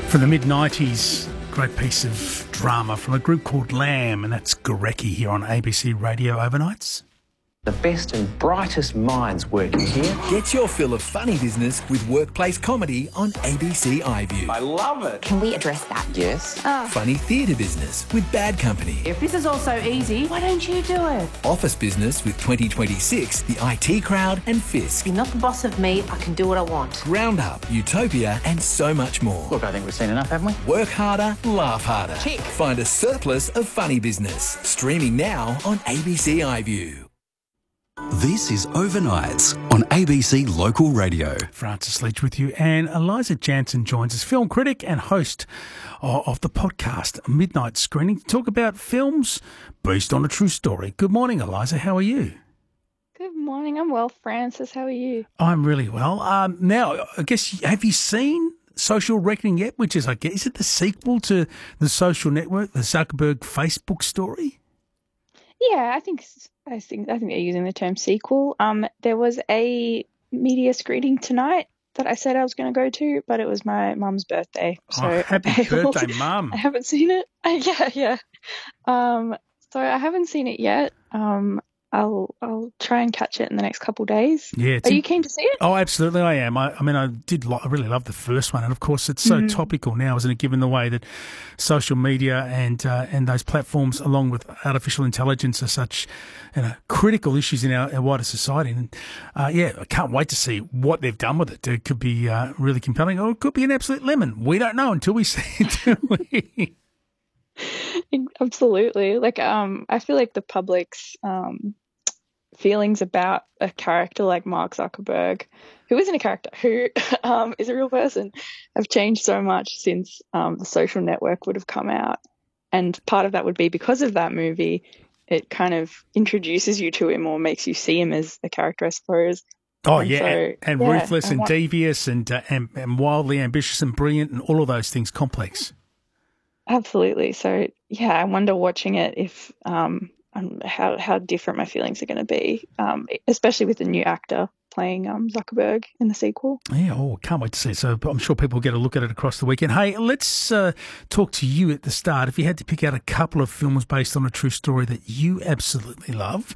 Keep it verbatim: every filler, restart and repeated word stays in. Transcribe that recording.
From the mid nineties, great piece of drama from a group called Lamb, and that's Gurecki here on A B C Radio Overnights. The best and brightest minds working here. Get your fill of funny business with workplace comedy on A B C iView. I love it. Can we address that? Yes. Oh. Funny theatre business with Bad Company. If this is all so easy, why don't you do it? Office business with twenty twenty-six, the I T Crowd and Fisk. You're not the boss of me, I can do what I want. Round Up, Utopia and so much more. Look, I think we've seen enough, haven't we? Work harder, laugh harder. Tick. Find a surplus of funny business. Streaming now on A B C iView. This is Overnights on A B C Local Radio. Francis Leach with you, and Eliza Jansen joins us, film critic and host of the podcast Midnight Screening, to talk about films based on a true story. Good morning, Eliza. How are you? Good morning. I'm well, Francis. How are you? I'm really well. Um, now, I guess, have you seen Social Reckoning yet? Which is, I guess, is it the sequel to The Social Network, the Zuckerberg Facebook story? Yeah, I think I think I think they're using the term sequel. Um, there was a media screening tonight that I said I was going to go to, but it was my mum's birthday. So oh, happy I birthday, Mum! I haven't seen it. yeah, yeah. Um, so I haven't seen it yet. Um, I'll I'll try and catch it in the next couple of days. Yeah, are you keen to see it? Oh, absolutely, I am. I, I mean, I did. Lo- I really love the first one, and of course, it's so mm. topical now, isn't it? Given the way that social media and uh, and those platforms, along with artificial intelligence, are such you know, critical issues in our, our wider society. And uh, yeah, I can't wait to see what they've done with it. It could be uh, really compelling, or it could be an absolute lemon. We don't know until we see it, do we? Absolutely. Like, um, I feel like the public's um, feelings about a character like Mark Zuckerberg, who isn't a character, who um, is a real person, have changed so much since um, The Social Network would have come out. And part of that would be because of that movie, it kind of introduces you to him or makes you see him as a character, I suppose. Oh, and yeah, so, and, and yeah, ruthless and, and that, devious and, uh, and and wildly ambitious and brilliant and all of those things complex. Absolutely. So, yeah, I wonder watching it if um, how how different my feelings are going to be, um, especially with the new actor playing um, Zuckerberg in the sequel. Yeah, oh, can't wait to see it. So I'm sure people will get a look at it across the weekend. Hey, let's uh, talk to you at the start. If you had to pick out a couple of films based on a true story that you absolutely love,